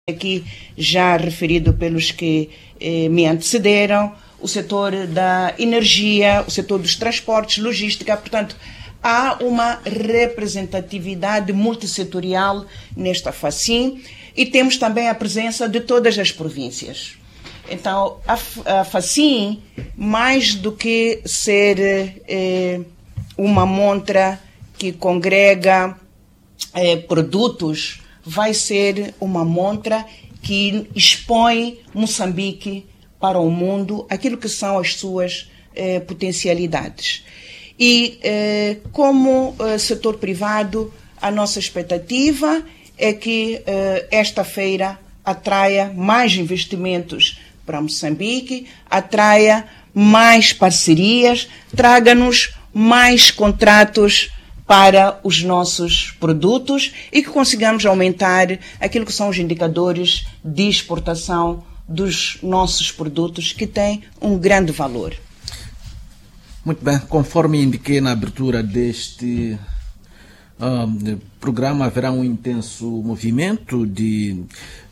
aqui já referido pelos que me antecederam, o setor da energia, o setor dos transportes, logística, portanto, há uma representatividade multissetorial nesta FACIM e temos também a presença de todas as províncias. Então, a FACIM, mais do que ser uma montra que congrega produtos, vai ser uma montra que expõe Moçambique para o mundo, aquilo que são as suas potencialidades. E, como setor privado, a nossa expectativa é que esta feira atraia mais investimentos para Moçambique, atraia mais parcerias, traga-nos mais contratos para os nossos produtos e que consigamos aumentar aquilo que são os indicadores de exportação dos nossos produtos, que têm um grande valor. Muito bem, conforme indiquei na abertura deste programa, haverá um intenso movimento de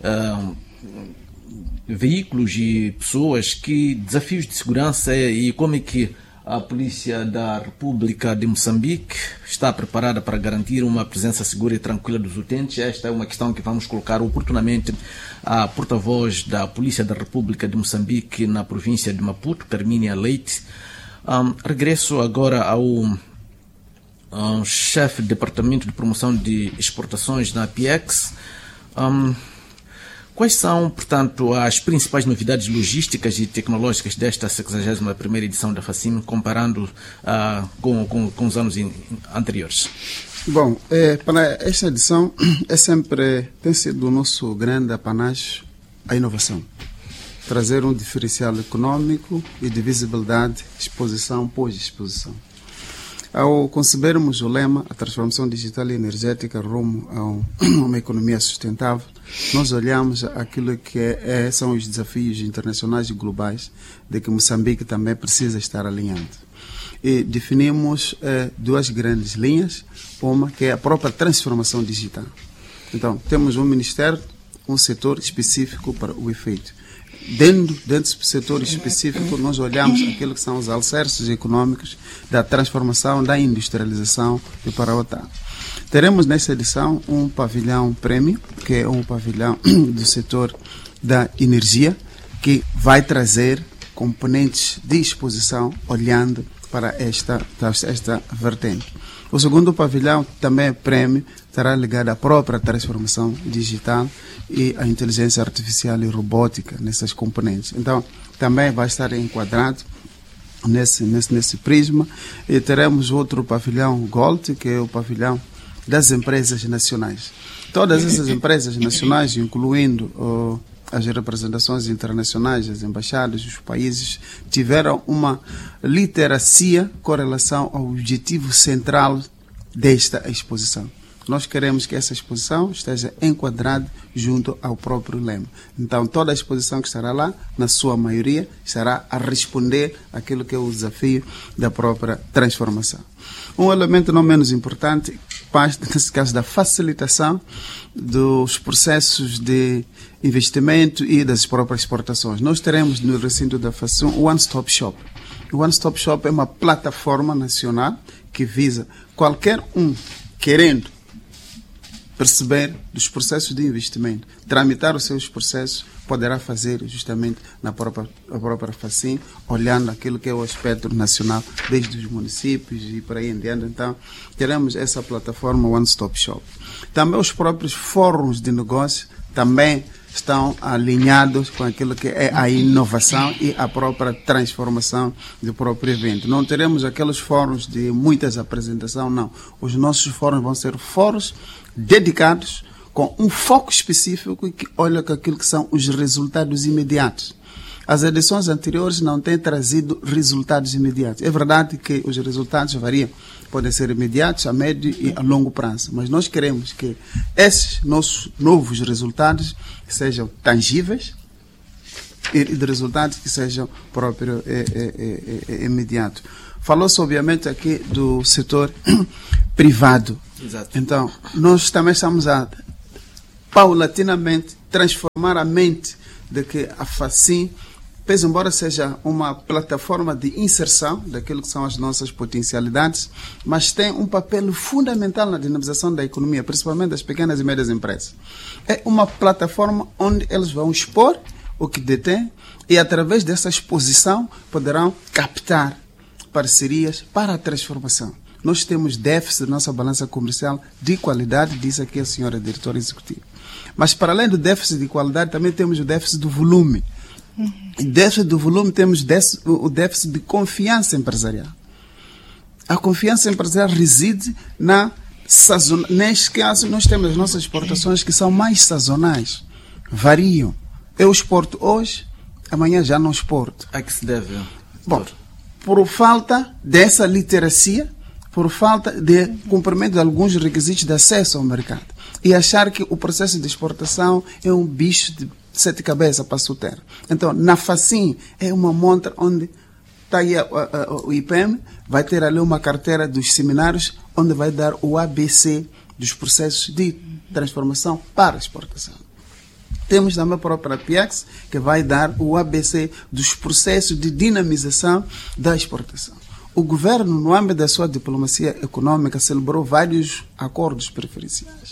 veículos e pessoas, que desafios de segurança e como é que a Polícia da República de Moçambique está preparada para garantir uma presença segura e tranquila dos utentes. Esta é uma questão que vamos colocar oportunamente à porta-voz da Polícia da República de Moçambique na província de Maputo, Carmínia Leite. Regresso agora ao chefe de Departamento de Promoção de Exportações na APEX. Quais são, portanto, as principais novidades logísticas e tecnológicas desta 61ª edição da FACIM, comparando com os anos anteriores? Bom, para esta edição tem sido o nosso grande apanágio a inovação. Trazer um diferencial econômico e de visibilidade, exposição pós-exposição. Ao concebermos o lema, a transformação digital e energética rumo a uma economia sustentável, nós olhamos aquilo que são os desafios internacionais e globais de que Moçambique também precisa estar alinhando. E definimos duas grandes linhas, uma que é a própria transformação digital. Então, temos um ministério, um setor específico para o efeito. Dentro do setor específico, nós olhamos aquilo que são os alicerces econômicos da transformação, da industrialização e para outra. Teremos nesta edição um pavilhão prêmio, que é um pavilhão do setor da energia, que vai trazer componentes de exposição olhando para esta vertente. O segundo pavilhão, também é prêmio, estará ligado à própria transformação digital e à inteligência artificial e robótica nessas componentes. Então, também vai estar enquadrado nesse prisma. E teremos outro pavilhão Gold, que é o pavilhão das empresas nacionais. Todas essas empresas nacionais, incluindo as representações internacionais, as embaixadas, os países, tiveram uma literacia com relação ao objetivo central desta exposição. Nós queremos que essa exposição esteja enquadrada junto ao próprio lema. Então, toda a exposição que estará lá, na sua maioria, estará a responder àquilo que é o desafio da própria transformação. Um elemento não menos importante, nesse caso, da facilitação dos processos de investimento e das próprias exportações. Nós teremos no recinto da FACIM o One Stop Shop. O One Stop Shop é uma plataforma nacional que visa qualquer um querendo perceber dos processos de investimento, tramitar os seus processos, poderá fazer justamente na própria FACIM, olhando aquilo que é o aspecto nacional, desde os municípios e por aí em diante. Então, teremos essa plataforma One Stop Shop. Também os próprios fóruns de negócio também estão alinhados com aquilo que é a inovação e a própria transformação do próprio evento. Não teremos aqueles fóruns de muitas apresentações, não. Os nossos fóruns vão ser fóruns dedicados com um foco específico que olha com aquilo que são os resultados imediatos. As edições anteriores não têm trazido resultados imediatos. É verdade que os resultados variam, podem ser imediatos, a médio e a longo prazo, mas nós queremos que esses nossos novos resultados sejam tangíveis e de resultados que sejam próprios imediatos. Falou-se, obviamente, aqui do setor privado. Exato. Então, nós também estamos a paulatinamente transformar a mente de que a FACIM, pese embora seja uma plataforma de inserção daquilo que são as nossas potencialidades, mas tem um papel fundamental na dinamização da economia, principalmente das pequenas e médias empresas. É uma plataforma onde eles vão expor o que detêm e, através dessa exposição, poderão captar parcerias para a transformação. Nós temos déficit da nossa balança comercial de qualidade, disse aqui a senhora diretora executiva. Mas, para além do déficit de qualidade, também temos o déficit do volume. E déficit do volume, temos o déficit de confiança empresarial. A confiança empresarial reside na sazonalidade. Neste caso, nós temos as nossas exportações que são mais sazonais, variam. Eu exporto hoje, amanhã já não exporto. A que se deve? Bom, por falta dessa literacia, por falta de cumprimento de alguns requisitos de acesso ao mercado. E achar que o processo de exportação é um bicho de 7 cabeças para soltar. Então, na FACIM é uma montra onde está aí o IPM, vai ter ali uma carteira dos seminários, onde vai dar o ABC dos processos de transformação para exportação. Temos também a própria PIEX, que vai dar o ABC dos processos de dinamização da exportação. O governo, no âmbito da sua diplomacia econômica, celebrou vários acordos preferenciais,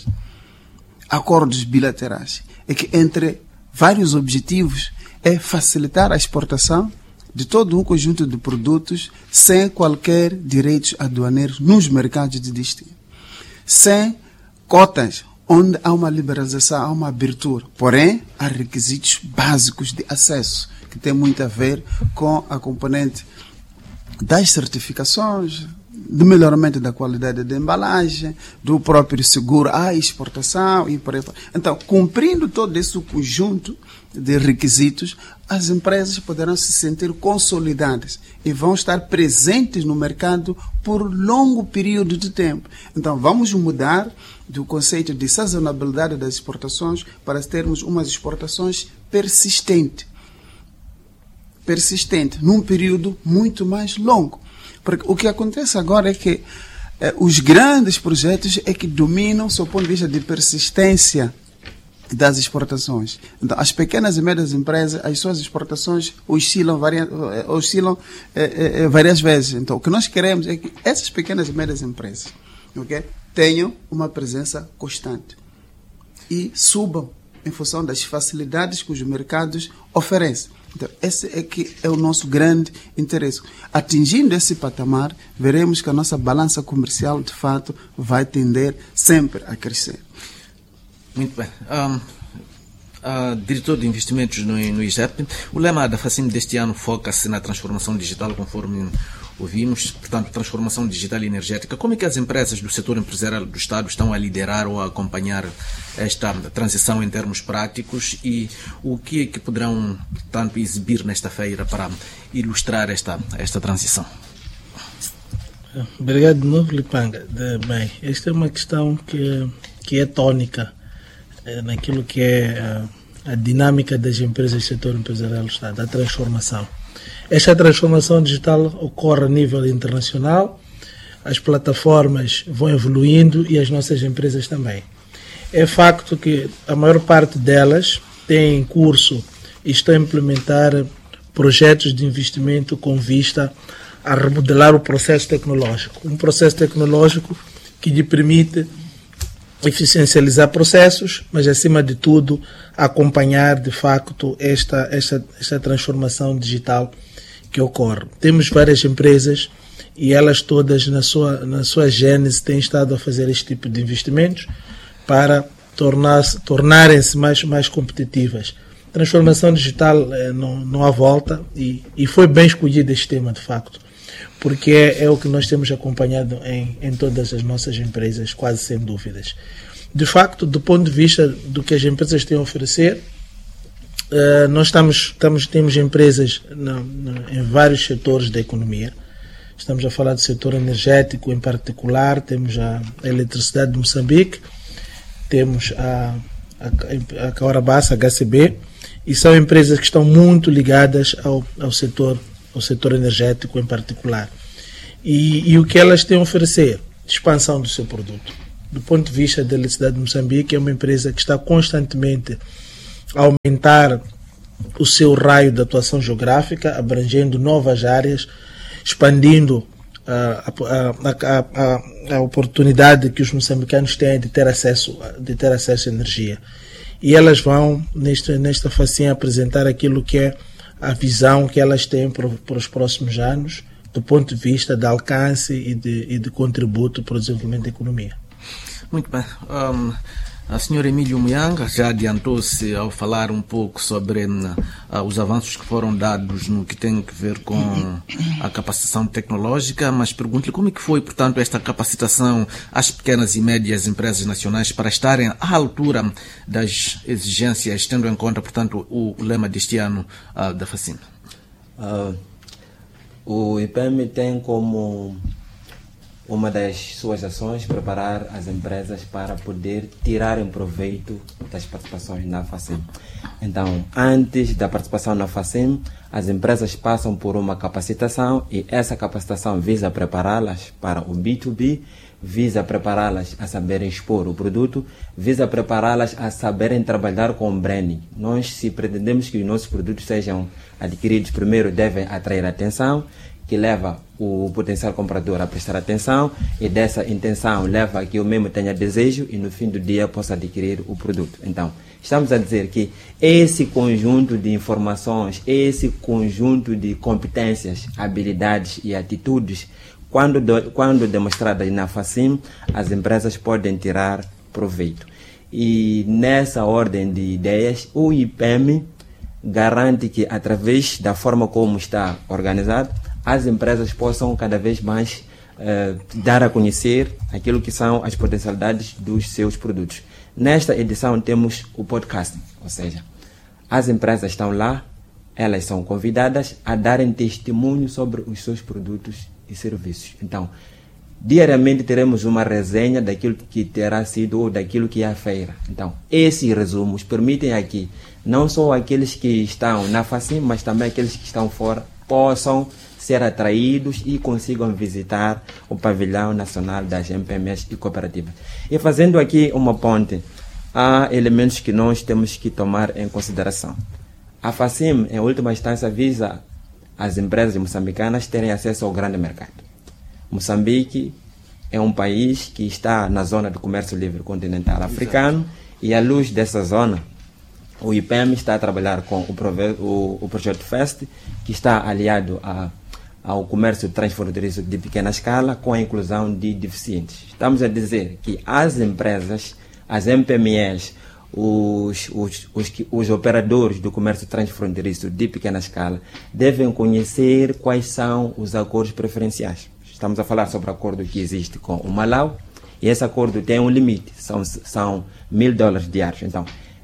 acordos bilaterais, e que entre vários objetivos é facilitar a exportação de todo um conjunto de produtos sem qualquer direitos aduaneiros nos mercados de destino, sem cotas, onde há uma liberalização, há uma abertura. Porém, há requisitos básicos de acesso, que tem muito a ver com a componente das certificações, do melhoramento da qualidade da embalagem, do próprio seguro à exportação e por aí. Então, cumprindo todo esse conjunto de requisitos, as empresas poderão se sentir consolidadas e vão estar presentes no mercado por longo período de tempo. Então, vamos mudar do conceito de sazonalidade das exportações para termos umas exportações persistentes, num período muito mais longo. Porque o que acontece agora é que os grandes projetos é que dominam, sob o ponto de vista de persistência das exportações. Então, as pequenas e médias empresas, as suas exportações oscilam várias vezes. Então, o que nós queremos é que essas pequenas e médias empresas, okay, tenham uma presença constante e subam em função das facilidades que os mercados oferecem. Então, esse é que é o nosso grande interesse. Atingindo esse patamar, veremos que a nossa balança comercial, de fato, vai tender sempre a crescer. Muito bem. Diretor de investimentos no IGEP, o lema da FACIM deste ano foca-se na transformação digital, conforme ouvimos, portanto, transformação digital e energética. Como é que as empresas do setor empresarial do Estado estão a liderar ou a acompanhar esta transição em termos práticos e o que é que poderão, tanto, exibir nesta feira para ilustrar esta transição? Obrigado de novo, Lipanga. Bem, esta é uma questão que é tónica naquilo que é a dinâmica das empresas do setor empresarial do Estado, a transformação. Esta transformação digital ocorre a nível internacional, as plataformas vão evoluindo e as nossas empresas também. É facto que a maior parte delas tem em curso e estão a implementar projetos de investimento com vista a remodelar o processo tecnológico. Um processo tecnológico que lhe permite eficiencializar processos, mas acima de tudo acompanhar de facto esta transformação digital que ocorre. Temos várias empresas e elas todas na sua gênese têm estado a fazer este tipo de investimentos para tornarem-se mais competitivas. Transformação digital não há volta e foi bem escolhido este tema de facto, porque é o que nós temos acompanhado em todas as nossas empresas, quase sem dúvidas. De facto, do ponto de vista do que as empresas têm a oferecer, nós temos empresas em vários setores da economia. Estamos a falar do setor energético em particular, temos a eletricidade de Moçambique, temos a Caorabassa, HCB, e são empresas que estão muito ligadas ao setor energético em particular. E o que elas têm a oferecer? Expansão do seu produto. Do ponto de vista da eletricidade de Moçambique, é uma empresa que está constantemente aumentar o seu raio de atuação geográfica, abrangendo novas áreas, expandindo a oportunidade que os moçambicanos têm de ter acesso à energia. E elas vão, nesta facinha, apresentar aquilo que é a visão que elas têm para os próximos anos, do ponto de vista de alcance e de contributo para o desenvolvimento da economia. Muito bem. A senhora Emílio Muyanga já adiantou-se ao falar um pouco sobre os avanços que foram dados no que tem a ver com a capacitação tecnológica, mas pergunto-lhe como é que foi, portanto, esta capacitação às pequenas e médias empresas nacionais para estarem à altura das exigências, tendo em conta, portanto, o lema deste ano da FACIM. O IPM tem como uma das suas ações preparar as empresas para poder tirarem proveito das participações na FACIM. Então, antes da participação na FACIM, as empresas passam por uma capacitação e essa capacitação visa prepará-las para o B2B, visa prepará-las a saberem expor o produto, visa prepará-las a saberem trabalhar com branding. Nós, se pretendemos que os nossos produtos sejam adquiridos, primeiro devem atrair atenção, que leva o potencial comprador a prestar atenção, e dessa intenção leva a que eu mesmo tenha desejo e no fim do dia possa adquirir o produto. Então, estamos a dizer que esse conjunto de informações, esse conjunto de competências, habilidades e atitudes, quando demonstradas na FACIM, as empresas podem tirar proveito. E nessa ordem de ideias, o IPM garante que, através da forma como está organizado, as empresas possam cada vez mais dar a conhecer aquilo que são as potencialidades dos seus produtos. Nesta edição temos o podcasting, ou seja, as empresas estão lá, elas são convidadas a darem testemunho sobre os seus produtos e serviços. Então, diariamente teremos uma resenha daquilo que terá sido ou daquilo que é a feira. Então, esses resumos permitem aqui, não só aqueles que estão na FACIM, mas também aqueles que estão fora, possam ser atraídos e consigam visitar o pavilhão nacional das MPMEs e cooperativas. E fazendo aqui uma ponte, há elementos que nós temos que tomar em consideração. A FACIM, em última instância, visa as empresas moçambicanas terem acesso ao grande mercado. Moçambique é um país que está na zona do comércio livre continental africano. Exato. E à luz dessa zona, o IPM está a trabalhar com o projeto FEST, que está aliado ao comércio transfronteiriço de pequena escala, com a inclusão de deficientes. Estamos a dizer que as empresas, as MPMEs, os operadores do comércio transfronteiriço de pequena escala devem conhecer quais são os acordos preferenciais. Estamos a falar sobre o acordo que existe com o Malau, e esse acordo tem um limite, são $1.000 diários. Então,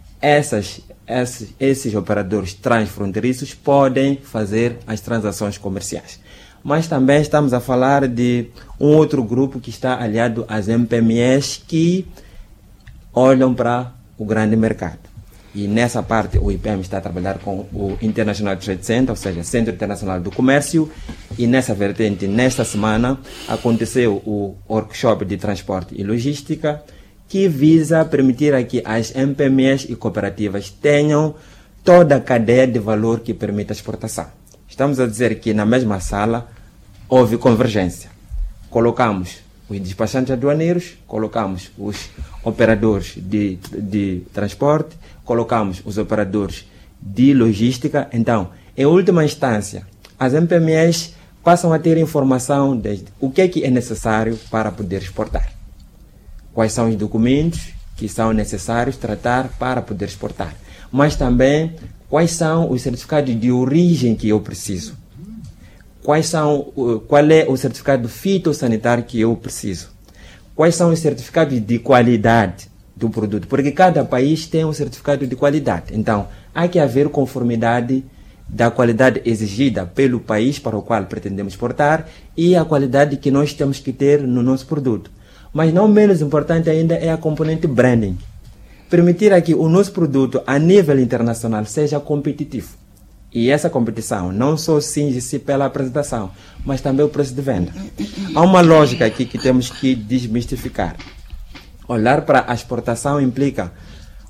esses operadores transfronteiriços podem fazer as transações comerciais. Mas também estamos a falar de um outro grupo que está aliado às MPMEs que olham para o grande mercado. E nessa parte o IPM está a trabalhar com o International Trade Center, ou seja, Centro Internacional do Comércio, e nessa vertente, nesta semana, aconteceu o workshop de transporte e logística, que visa permitir a que as MPMEs e cooperativas tenham toda a cadeia de valor que permite a exportação. Estamos a dizer que na mesma sala houve convergência. Colocamos os despachantes aduaneiros, colocamos os operadores de transporte, colocamos os operadores de logística. Então, em última instância, as MPMEs passam a ter informação de o que é necessário para poder exportar. Quais são os documentos que são necessários tratar para poder exportar. Mas também quais são os certificados de origem que eu preciso. Qual é o certificado fitossanitário que eu preciso. Quais são os certificados de qualidade do produto. Porque cada país tem um certificado de qualidade. Então, há que haver conformidade da qualidade exigida pelo país para o qual pretendemos exportar e a qualidade que nós temos que ter no nosso produto. Mas não menos importante ainda é a componente branding. Permitir que o nosso produto a nível internacional seja competitivo. E essa competição não só cinge-se pela apresentação, mas também o preço de venda. Há uma lógica aqui que temos que desmistificar. Olhar para a exportação implica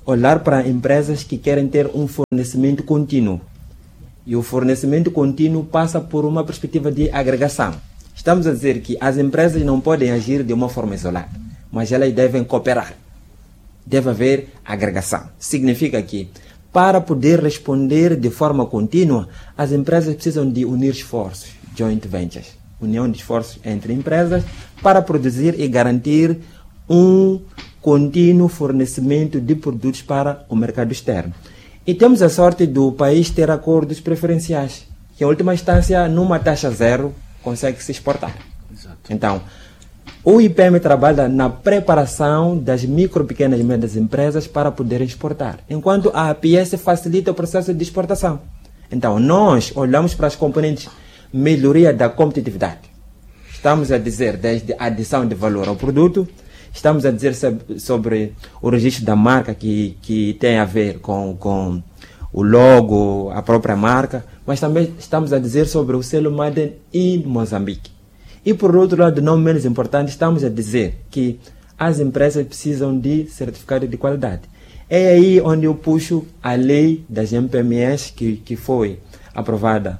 olhar para empresas que querem ter um fornecimento contínuo. E o fornecimento contínuo passa por uma perspectiva de agregação. Estamos a dizer que as empresas não podem agir de uma forma isolada, mas elas devem cooperar. Deve haver agregação. Significa que, para poder responder de forma contínua, as empresas precisam de unir esforços, joint ventures, união de esforços entre empresas, para produzir e garantir um contínuo fornecimento de produtos para o mercado externo. E temos a sorte do país ter acordos preferenciais, que em última instância, numa taxa zero, consegue se exportar. Exato. Então, o IPM trabalha na preparação das micro, pequenas e médias empresas para poderem exportar, enquanto a APS facilita o processo de exportação. Então, nós olhamos para as componentes melhoria da competitividade. Estamos a dizer desde a adição de valor ao produto, estamos a dizer sobre o registro da marca que tem a ver com o logo, a própria marca, mas também estamos a dizer sobre o selo Made in Moçambique. E por outro lado, não menos importante, estamos a dizer que as empresas precisam de certificado de qualidade. É aí onde eu puxo a lei das MPMEs que foi aprovada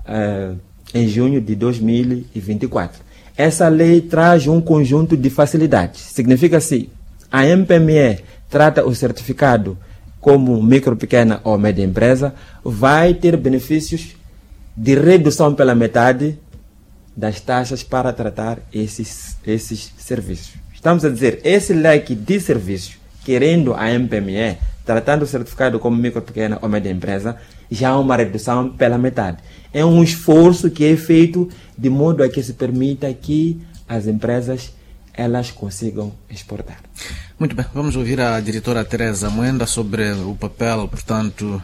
em junho de 2024. Essa lei traz um conjunto de facilidades. Significa assim, a MPME trata o certificado como micro, pequena ou média empresa, vai ter benefícios de redução pela metade das taxas para tratar esses serviços. Estamos a dizer, esse leque de serviços, querendo a MPME, tratando o certificado como micro, pequena ou média empresa, já há uma redução pela metade. É um esforço que é feito de modo a que se permita que as empresas elas consigam exportar. Muito bem, vamos ouvir a diretora Teresa Moenda sobre o papel, portanto,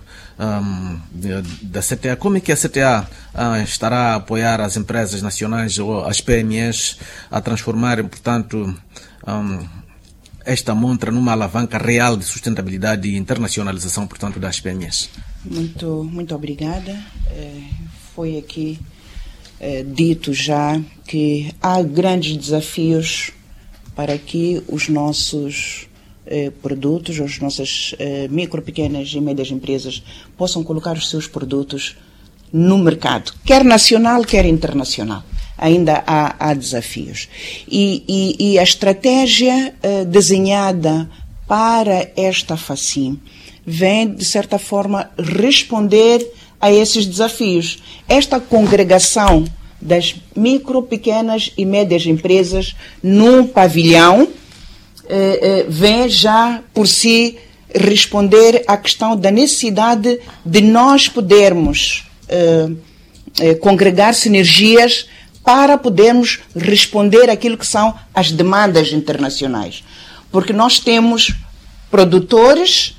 da CTA. Como é que a CTA estará a apoiar as empresas nacionais ou as PMEs a transformarem, portanto, esta montra numa alavanca real de sustentabilidade e internacionalização, portanto, das PMEs? Muito obrigada. Foi aqui dito já que há grandes desafios para que os nossos produtos, as nossas micro, pequenas e médias empresas possam colocar os seus produtos no mercado, quer nacional, quer internacional. Ainda há desafios. E a estratégia desenhada para esta FACIM vem, de certa forma, responder a esses desafios. Esta congregação das micro, pequenas e médias empresas num pavilhão vem já por si responder à questão da necessidade de nós podermos congregar sinergias para podermos responder àquilo que são as demandas internacionais. Porque nós temos produtores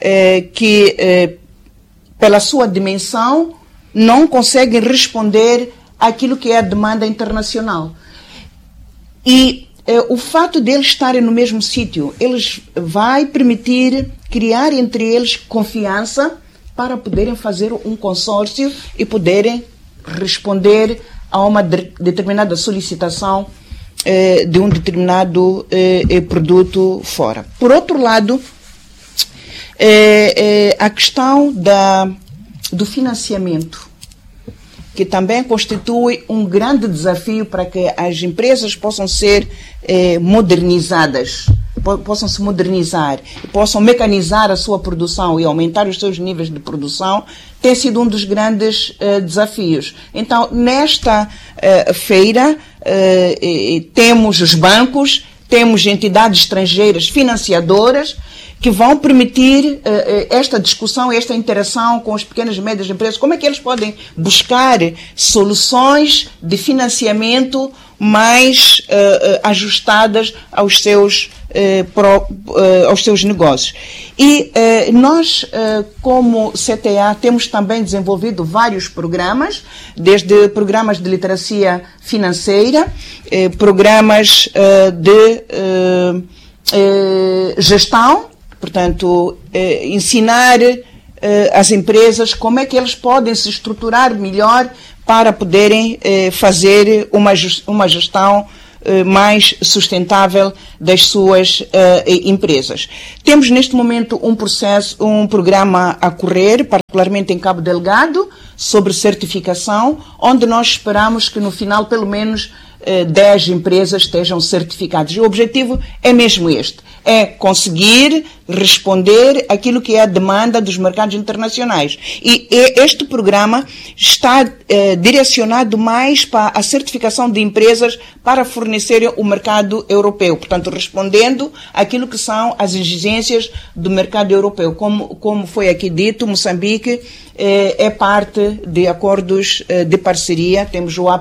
que, pela sua dimensão, não conseguem responder àquilo que é a demanda internacional. E o fato de eles estarem no mesmo sítio, eles vai permitir criar entre eles confiança para poderem fazer um consórcio e poderem responder a uma determinada solicitação de um determinado produto fora. Por outro lado, a questão do financiamento, que também constitui um grande desafio para que as empresas possam ser modernizadas, possam se modernizar, possam mecanizar a sua produção e aumentar os seus níveis de produção, tem sido um dos grandes desafios. Então, nesta feira, temos os bancos, temos entidades estrangeiras financiadoras que vão permitir esta discussão, esta interação com as pequenas e médias empresas, como é que eles podem buscar soluções de financiamento mais ajustadas aos seus negócios. E nós, como CTA, temos também desenvolvido vários programas, desde programas de literacia financeira, programas de gestão, portanto, ensinar às empresas como é que eles podem se estruturar melhor para poderem fazer uma gestão mais sustentável das suas empresas. Temos neste momento um programa a correr, particularmente em Cabo Delgado, sobre certificação, onde nós esperamos que no final pelo menos 10 empresas estejam certificadas. O objetivo é mesmo este, é conseguir responder aquilo que é a demanda dos mercados internacionais. E este programa está direcionado mais para a certificação de empresas para fornecerem o mercado europeu, portanto, respondendo àquilo que são as exigências do mercado europeu. Como foi aqui dito, Moçambique é parte de acordos de parceria, temos o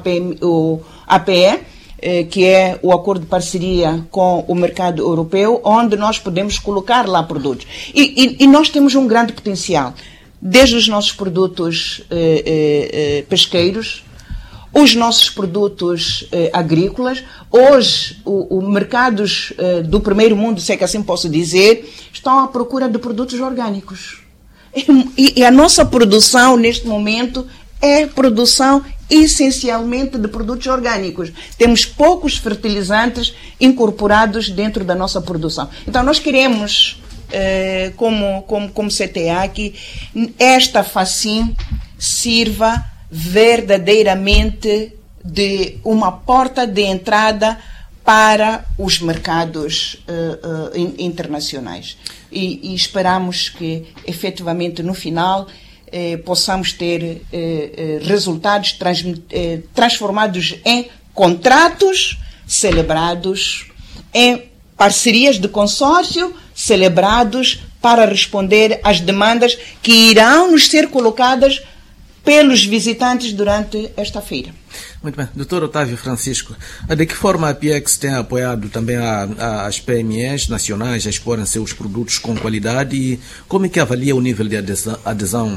APE, que é o acordo de parceria com o mercado europeu, onde nós podemos colocar lá produtos. E nós temos um grande potencial, desde os nossos produtos pesqueiros, os nossos produtos agrícolas. Hoje, os mercados do primeiro mundo, se é que assim posso dizer, estão à procura de produtos orgânicos. E a nossa produção, neste momento, é produção essencialmente de produtos orgânicos. Temos poucos fertilizantes incorporados dentro da nossa produção. Então, nós queremos, como CTA, que esta FACIM sirva verdadeiramente de uma porta de entrada para os mercados internacionais. E esperamos que, efetivamente, no final, possamos ter resultados transformados em contratos celebrados, em parcerias de consórcio celebrados para responder às demandas que irão nos ser colocadas pelos visitantes durante esta feira. Muito bem. Dr. Otávio Francisco, de que forma a PIEX tem apoiado também as PMEs nacionais a exporem seus produtos com qualidade e como é que avalia o nível de adesão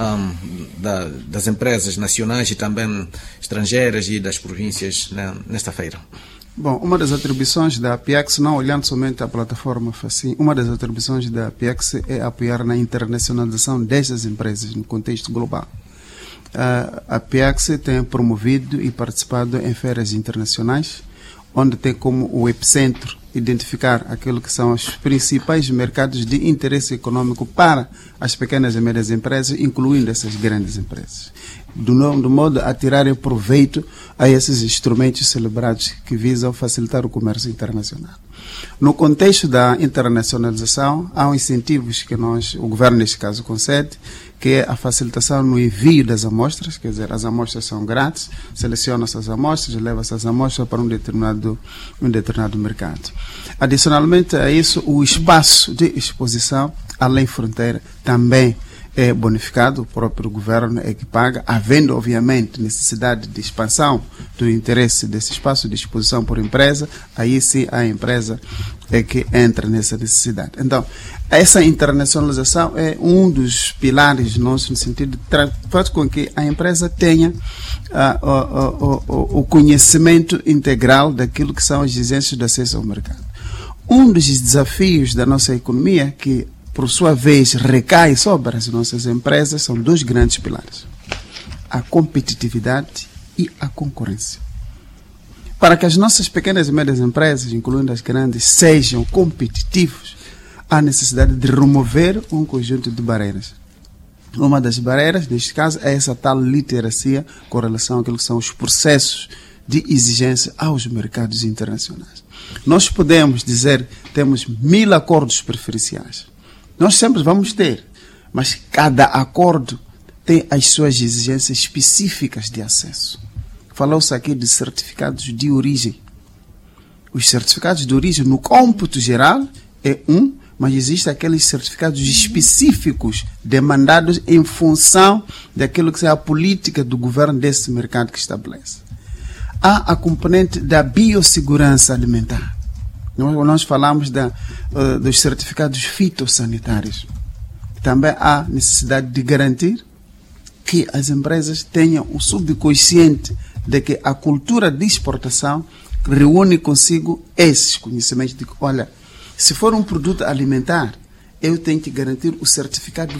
das empresas nacionais e também estrangeiras e das províncias nesta feira? Bom, uma das atribuições da PIEX, não olhando somente a plataforma FACIM, uma das atribuições da PIEX é apoiar na internacionalização destas empresas no contexto global. A PIEX tem promovido e participado em feiras internacionais, onde tem como o epicentro identificar aquilo que são os principais mercados de interesse econômico para as pequenas e médias empresas, incluindo essas grandes empresas, do modo a tirarem proveito a esses instrumentos celebrados que visam facilitar o comércio internacional. No contexto da internacionalização, há incentivos que o governo, neste caso, concede, que é a facilitação no envio das amostras, quer dizer, as amostras são grátis, seleciona-se as amostras, leva-se as amostras para um determinado mercado. Adicionalmente a isso, o espaço de exposição além fronteira também é bonificado, o próprio governo é que paga, havendo obviamente necessidade de expansão do interesse desse espaço de exposição por empresa, aí sim a empresa é que entra nessa necessidade. Então, essa internacionalização é um dos pilares nossos no sentido de fazer com que a empresa tenha o conhecimento integral daquilo que são as exigências de acesso ao mercado. Um dos desafios da nossa economia que por sua vez, recai sobre as nossas empresas, são dois grandes pilares: a competitividade e a concorrência. Para que as nossas pequenas e médias empresas, incluindo as grandes, sejam competitivas, há necessidade de remover um conjunto de barreiras. Uma das barreiras, neste caso, é essa tal literacia com relação àquilo que são os processos de exigência aos mercados internacionais. Nós podemos dizer que temos 1000 acordos preferenciais. Nós sempre vamos ter, mas cada acordo tem as suas exigências específicas de acesso. Falou-se aqui de certificados de origem. Os certificados de origem, no cômputo geral, é mas existem aqueles certificados específicos demandados em função daquilo que é a política do governo desse mercado que estabelece. Há a componente da biossegurança alimentar. Nós falamos dos certificados fitossanitários. Também há necessidade de garantir que as empresas tenham o subconsciente de que a cultura de exportação reúne consigo esses conhecimentos de que, olha, se for um produto alimentar, eu tenho que garantir o certificado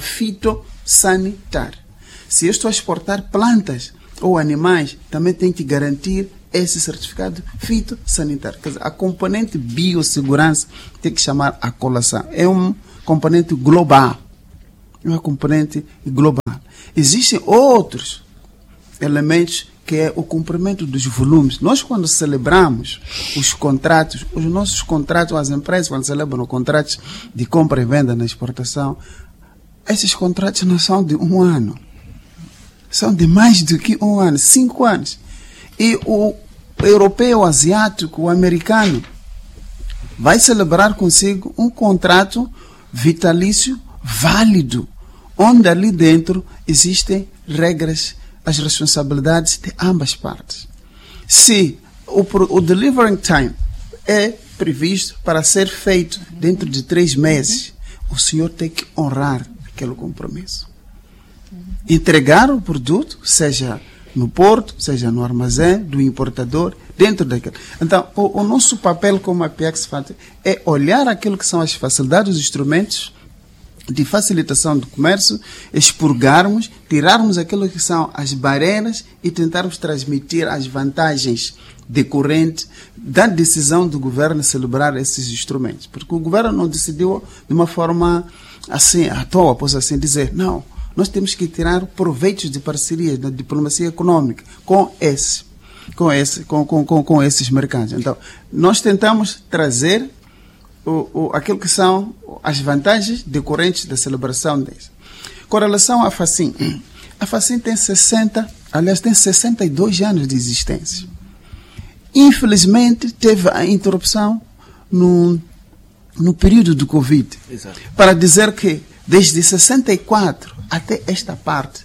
fitossanitário. Se eu estou a exportar plantas ou animais, também tenho que garantir esse certificado fitossanitário. Quer dizer, a componente biossegurança tem que chamar a colação. É um componente global. É uma componente global. Existem outros elementos que é o cumprimento dos volumes. Nós, quando celebramos os contratos, os nossos contratos, as empresas, quando celebram contratos de compra e venda na exportação, esses contratos não são de 1 ano. São de mais do que 1 ano, 5 anos. E o europeu, o asiático, o americano vai celebrar consigo um contrato vitalício válido, onde ali dentro existem regras, as responsabilidades de ambas partes. Se o delivering time é previsto para ser feito dentro de 3 meses, o senhor tem que honrar aquele compromisso. Entregar o produto, seja no porto, seja no armazém do importador, dentro daquele. Então, o nosso papel como Apex é olhar aquilo que são as facilidades, os instrumentos de facilitação do comércio, expurgarmos, tirarmos aquilo que são as barreiras e tentarmos transmitir as vantagens decorrentes da decisão do governo celebrar esses instrumentos. Porque o governo não decidiu de uma forma assim, à toa, posso assim dizer. Não, nós temos que tirar proveitos de parcerias da diplomacia econômica com esses mercados. Então, nós tentamos trazer aquilo que são as vantagens decorrentes da celebração deles. Com relação à FACIM, a FACIM tem 62 anos de existência. Infelizmente, teve a interrupção no período do Covid. Exato. Para dizer que, desde 64 até esta parte,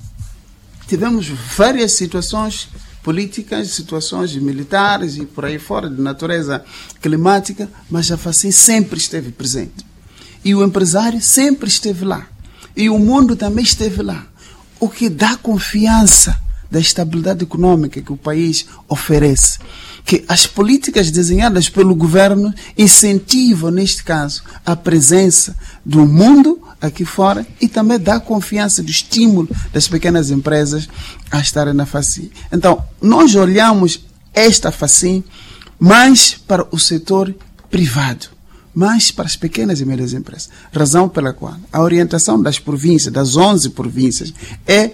tivemos várias situações políticas, situações militares e por aí fora, de natureza climática, mas a FACIM sempre esteve presente. E o empresário sempre esteve lá. E o mundo também esteve lá. O que dá confiança da estabilidade econômica que o país oferece. Que as políticas desenhadas pelo governo incentivam, neste caso, a presença do mundo aqui fora e também dá confiança do estímulo das pequenas empresas a estarem na FACIM. Então, nós olhamos esta FACIM mais para o setor privado, mais para as pequenas e médias empresas. Razão pela qual a orientação das províncias, das 11 províncias, é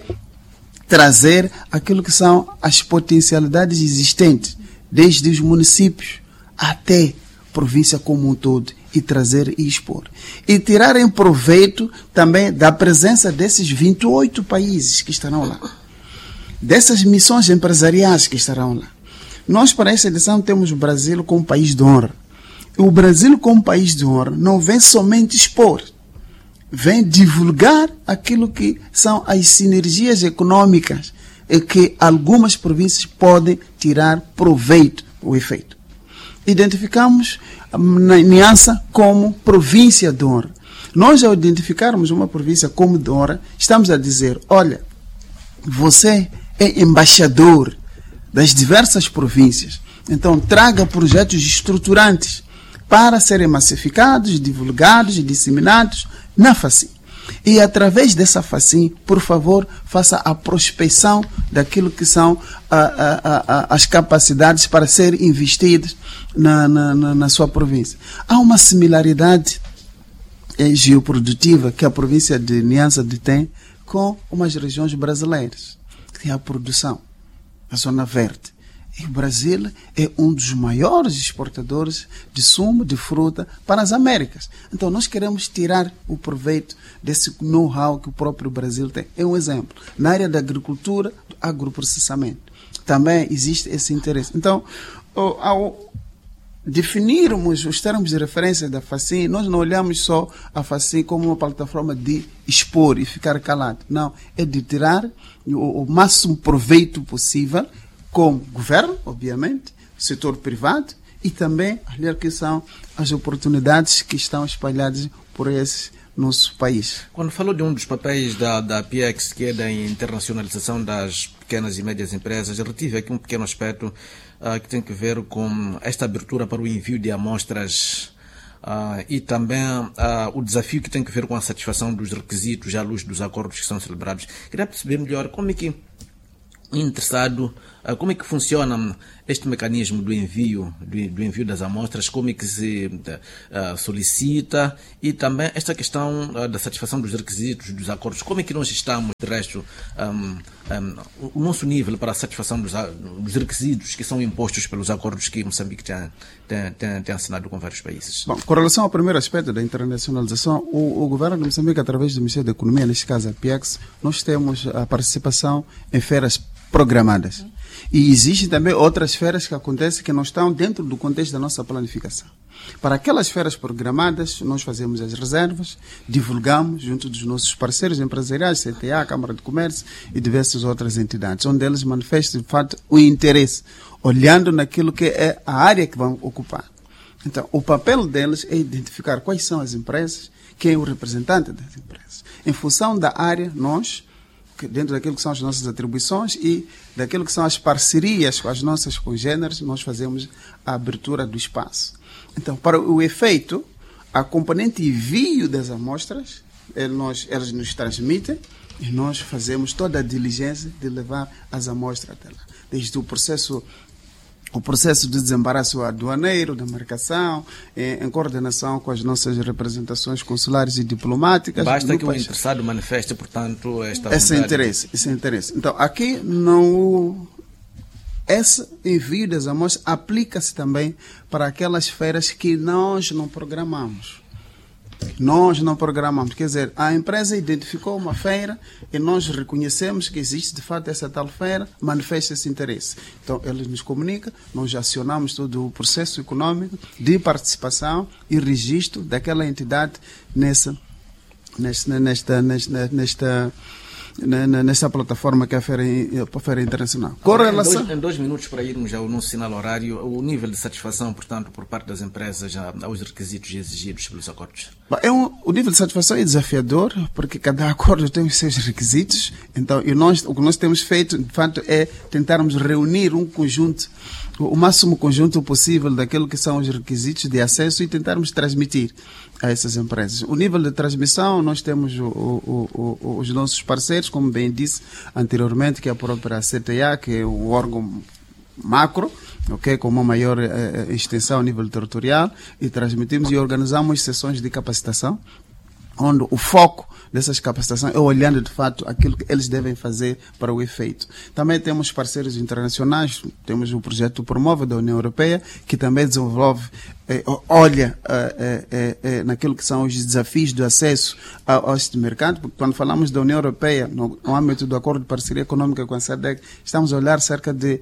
trazer aquilo que são as potencialidades existentes, desde os municípios até a província como um todo, e trazer e expor. E tirarem proveito também da presença desses 28 países que estarão lá, dessas missões empresariais que estarão lá. Nós, para essa edição, temos o Brasil como país de honra. E o Brasil como país de honra não vem somente expor, vem divulgar aquilo que são as sinergias econômicas e que algumas províncias podem tirar proveito do efeito. Identificamos a Niassa como província de honra. Nós, ao identificarmos uma província como de honra, estamos a dizer, olha, você é embaixador das diversas províncias, então traga projetos estruturantes para serem massificados, divulgados e disseminados na FACIM. E através dessa FACIM, por favor, faça a prospecção daquilo que são as capacidades para serem investidas na sua província. Há uma similaridade geoprodutiva que a província de Niassa tem com umas regiões brasileiras, que é a produção, a zona verde. E o Brasil é um dos maiores exportadores de sumo, de fruta para as Américas. Então, nós queremos tirar o proveito desse know-how que o próprio Brasil tem. É um exemplo. Na área da agricultura, do agroprocessamento, também existe esse interesse. Então, ao definirmos os termos de referência da FACIM, nós não olhamos só a FACIM como uma plataforma de expor e ficar calado. Não, é de tirar o máximo proveito possível, com o governo, obviamente, o setor privado e também olhar que são as oportunidades que estão espalhadas por esse nosso país. Quando falou de um dos papéis da Apex, que é da internacionalização das pequenas e médias empresas, eu retive aqui um pequeno aspecto que tem que ver com esta abertura para o envio de amostras e também o desafio que tem que ver com a satisfação dos requisitos à luz dos acordos que são celebrados. Queria perceber melhor como é que interessado, como é que funciona este mecanismo do envio das amostras, como é que se solicita, e também esta questão da satisfação dos requisitos dos acordos, como é que nós estamos, de resto, o nosso nível para a satisfação dos requisitos que são impostos pelos acordos que Moçambique tem assinado com vários países. Bom, com relação ao primeiro aspecto da internacionalização, o governo de Moçambique, através do Ministério da Economia, neste caso a PIEX, nós temos a participação em feiras programadas. E existem também outras feiras que acontecem que não estão dentro do contexto da nossa planificação. Para aquelas feiras programadas, nós fazemos as reservas, divulgamos junto dos nossos parceiros empresariais, CTA, Câmara de Comércio e diversas outras entidades, onde eles manifestam, de fato, o interesse, olhando naquilo que é a área que vão ocupar. Então, o papel deles é identificar quais são as empresas, quem é o representante das empresas. Em função da área, nós, dentro daquilo que são as nossas atribuições e daquilo que são as parcerias com as nossas congêneres, nós fazemos a abertura do espaço. Então, para o efeito, a componente envio das amostras, eles nos transmitem e nós fazemos toda a diligência de levar as amostras até lá. Desde o processo de desembaraço aduaneiro, da marcação, em coordenação com as nossas representações consulares e diplomáticas. Basta que o interessado manifeste, portanto, esse interesse. Então, aqui esse envio das amostras aplica-se também para aquelas feiras que nós não programamos. Quer dizer, a empresa identificou uma feira e nós reconhecemos que existe de fato essa tal feira, manifesta esse interesse. Então, eles nos comunicam, nós acionamos todo o processo econômico de participação e registro daquela entidade nesta plataforma que é a Feira Internacional. Em 2 minutos, para irmos ao nosso sinal horário, o nível de satisfação, portanto, por parte das empresas aos requisitos exigidos pelos acordos? O nível de satisfação é desafiador, porque cada acordo tem os seus requisitos. Então, o que nós temos feito, de fato, é tentarmos reunir o máximo conjunto possível daquilo que são os requisitos de acesso e tentarmos transmitir a essas empresas. O nível de transmissão, nós temos os nossos parceiros, como bem disse anteriormente, que é a própria CTA, que é o órgão macro, com uma maior extensão a nível territorial, e transmitimos e organizamos sessões de capacitação, onde o foco dessas capacitações é olhando de fato aquilo que eles devem fazer para o efeito. Também temos parceiros internacionais, temos o projeto Promove da União Europeia, que também desenvolve, olha naquilo que são os desafios do acesso a este mercado, porque quando falamos da União Europeia, no âmbito do Acordo de Parceria Econômica com a SADC, estamos a olhar cerca de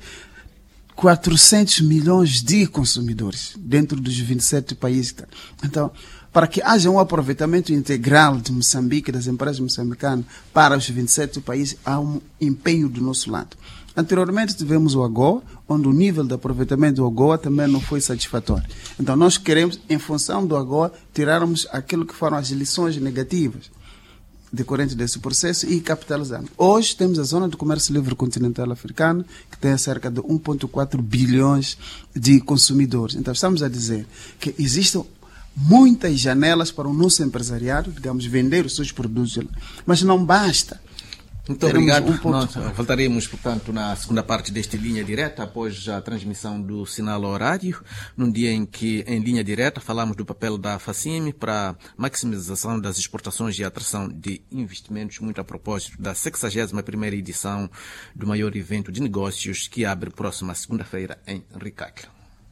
400 milhões de consumidores dentro dos 27 países. Então, para que haja um aproveitamento integral de Moçambique, das empresas moçambicanas, para os 27 países, há um empenho do nosso lado. Anteriormente tivemos o AGOA, onde o nível de aproveitamento do AGOA também não foi satisfatório. Então nós queremos, em função do AGOA, tirarmos aquilo que foram as lições negativas decorrentes desse processo e capitalizarmos. Hoje temos a Zona de Comércio Livre Continental Africana, que tem cerca de 1,4 bilhões de consumidores. Então estamos a dizer que existem muitas janelas para o nosso empresariado, digamos, vender os seus produtos, mas não basta. Muito obrigado. Nós voltaremos, portanto, na segunda parte deste Linha Direta, após a transmissão do sinal horário, num dia em que, em Linha Direta, falamos do papel da FACIMI para maximização das exportações e atração de investimentos, muito a propósito da 61ª edição do maior evento de negócios que abre próxima segunda-feira em Ricaclo.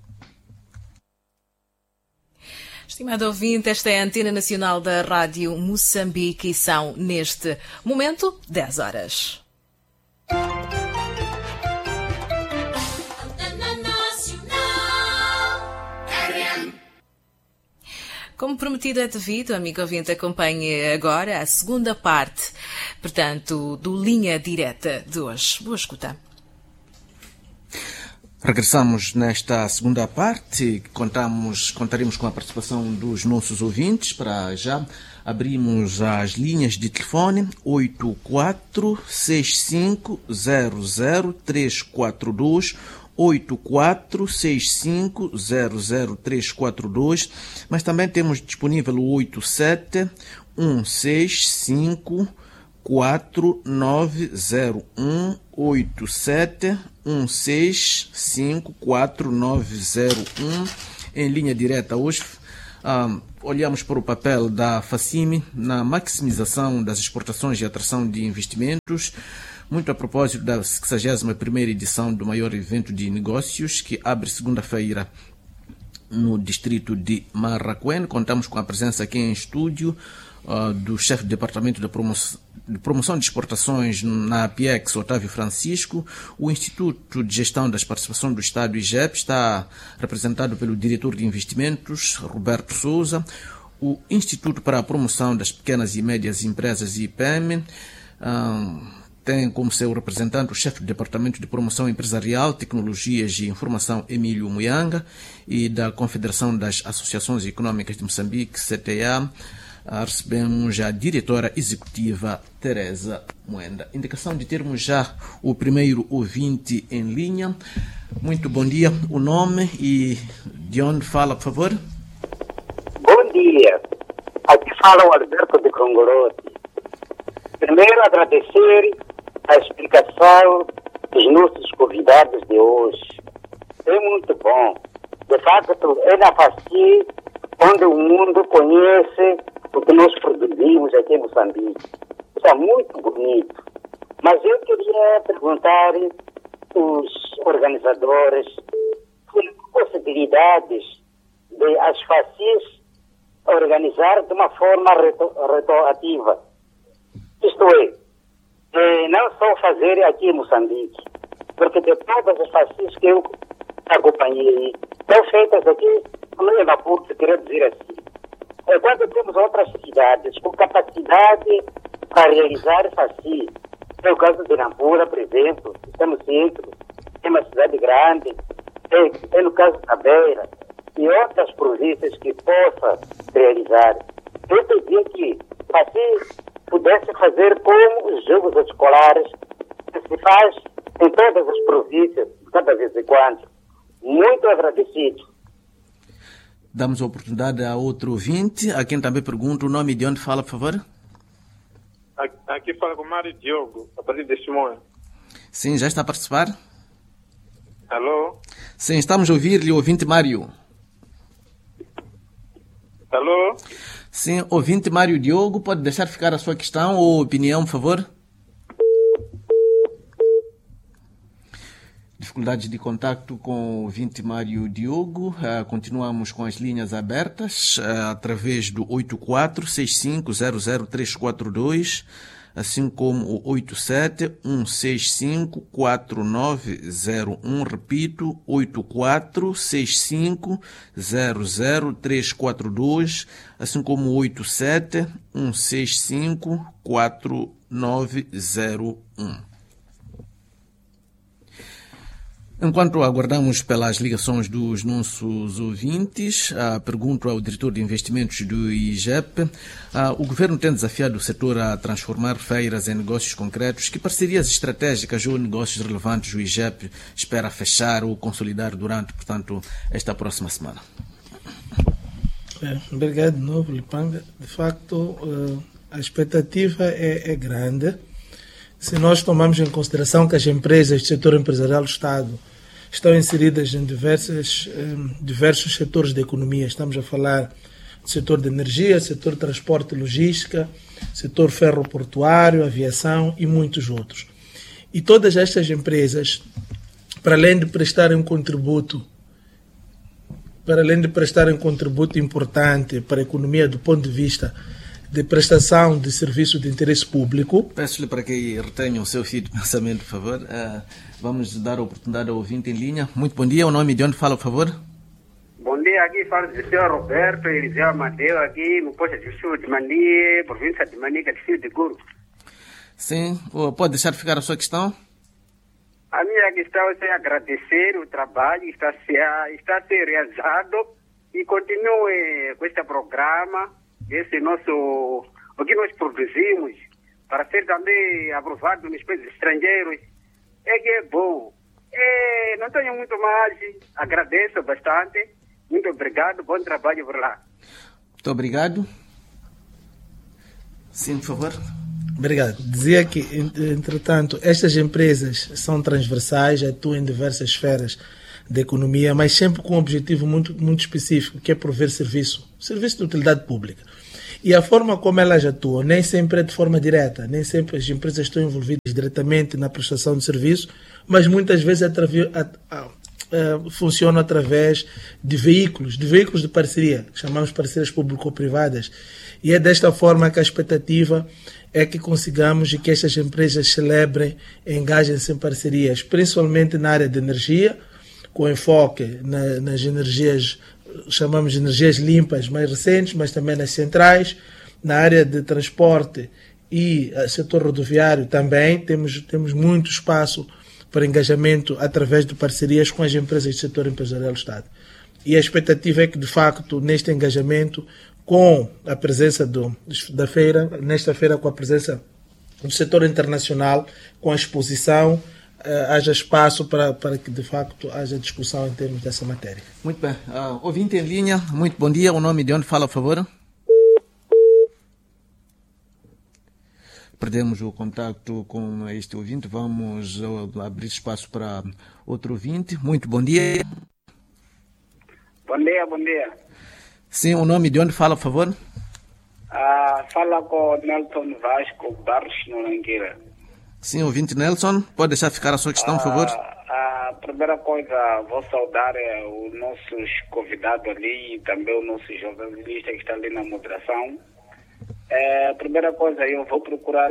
Estimado ouvinte, esta é a Antena Nacional da Rádio Moçambique e são, neste momento, 10 horas. Como prometido é devido, amigo ouvinte, acompanhe agora a segunda parte, portanto, do Linha Direta de hoje. Boa escuta. Regressamos nesta segunda parte, contaremos com a participação dos nossos ouvintes. Para já, abrimos as linhas de telefone 8465000342, 8465000342, mas também temos disponível o 871654 490187165491 em linha direta hoje. Olhamos para o papel da FACIMI na maximização das exportações e atração de investimentos, muito a propósito da 61ª edição do maior evento de negócios, que abre segunda-feira no distrito de Marraquém. Contamos com a presença aqui em estúdio do chefe do Departamento de Promoção de Exportações na APEX, Otávio Francisco. O Instituto de Gestão das Participações do Estado, IGEP, está representado pelo diretor de investimentos, Roberto Souza. O Instituto para a Promoção das Pequenas e Médias Empresas, IPEM, tem como seu representante o chefe do Departamento de Promoção Empresarial, Tecnologias e Informação, Emílio Muyanga, e da Confederação das Associações Econômicas de Moçambique, CTA, recebemos a diretora executiva Teresa Moenda. Indicação de termos já o primeiro ouvinte em linha. Muito bom dia. O nome e de onde fala, por favor? Bom dia. Aqui fala o Alberto de Congorote. Primeiro, agradecer a explicação dos nossos convidados de hoje. É muito bom. De fato, é na FACIMI onde o mundo conhece o que nós produzimos aqui em Moçambique. Isso é muito bonito. Mas eu queria perguntar aos organizadores sobre possibilidades de as FACIMs organizar de uma forma retroativa. Isto é, não só fazer aqui em Moçambique, porque de todas as FACIMs que eu acompanhei, estão feitas aqui no Maputo, se querer dizer assim. Quando temos outras cidades com capacidade para realizar FACIM, é o caso de Nampula, por exemplo, está no centro, é uma cidade grande, é no caso da Beira, e outras províncias que possa realizar. Eu pedia que FACIM pudesse fazer como os jogos escolares que se faz em todas as províncias, cada vez em quando. Muito agradecido. Damos a oportunidade a outro ouvinte, a quem também pergunta o nome e de onde fala, por favor. Aqui fala com o Mário Diogo, a partir de Simões. Sim, já está a participar? Alô? Sim, estamos a ouvir-lhe, ouvinte Mário. Alô? Sim, ouvinte Mário Diogo, pode deixar ficar a sua questão ou opinião, por favor? Dificuldades de contacto com o ouvinte Mário Diogo. Continuamos com as linhas abertas através do 8465000342, assim como o 87-165-4901. Repito, 8465000342, assim como o 87-165-4901. Enquanto aguardamos pelas ligações dos nossos ouvintes, pergunto ao diretor de investimentos do IGEP, o governo tem desafiado o setor a transformar feiras em negócios concretos. Que parcerias estratégicas ou negócios relevantes o IGEP espera fechar ou consolidar durante, portanto, esta próxima semana? Obrigado de novo, Lipanga. De facto, a expectativa é grande. Se nós tomarmos em consideração que as empresas do setor empresarial do Estado estão inseridas em diversos setores da economia, estamos a falar do setor de energia, setor de transporte e logística, setor ferroportuário, aviação e muitos outros. E todas estas empresas, para além de prestarem um contributo importante para a economia do ponto de vista de prestação de serviço de interesse público. Peço-lhe para que retenha o seu fio de pensamento, por favor. Vamos dar a oportunidade ao ouvinte em linha. Muito bom dia. O nome de onde fala, por favor? Bom dia. Aqui fala do senhor Roberto Eliseu Amadeu, aqui no posto de sul de Mani, província de Manica, distrito de Guru. Sim. Pode deixar ficar a sua questão? A minha questão é agradecer o trabalho que está a ser realizado e continue com este programa. Esse o que nós produzimos, para ser também aprovado nos países estrangeiros, é que é bom. Não tenho muito mais, agradeço bastante, muito obrigado, bom trabalho por lá. Muito obrigado. Sim, por favor. Obrigado. Dizia que, entretanto, estas empresas são transversais, atuam em diversas esferas da economia, mas sempre com um objetivo muito específico, que é prover serviço de utilidade pública. E a forma como elas atuam nem sempre é de forma direta, nem sempre as empresas estão envolvidas diretamente na prestação de serviço, mas muitas vezes funcionam através de veículos de parceria, que chamamos parcerias público-privadas. E é desta forma que a expectativa é que consigamos e que estas empresas celebrem e engajem-se em parcerias, principalmente na área de energia, com enfoque nas energias, chamamos de energias limpas mais recentes, mas também nas centrais, na área de transporte e setor rodoviário também, temos muito espaço para engajamento através de parcerias com as empresas do setor empresarial do Estado. E a expectativa é que, de facto, neste engajamento, com a presença da feira, nesta feira com a presença do setor internacional, com a exposição, haja espaço para que, de facto, haja discussão em termos dessa matéria. Muito bem. Ouvinte em linha, muito bom dia. O nome de onde fala, por favor? Perdemos o contacto com este ouvinte. Vamos abrir espaço para outro ouvinte. Muito bom dia. Bom dia. Sim, o nome de onde fala, por favor? Fala com Nelson Vasco, Barros, no Langueira. Sim, ouvinte Nelson, pode deixar ficar a sua questão, por favor? A primeira coisa, vou saudar os nossos convidados ali e também o nosso jornalista que está ali na moderação. A primeira coisa, eu vou procurar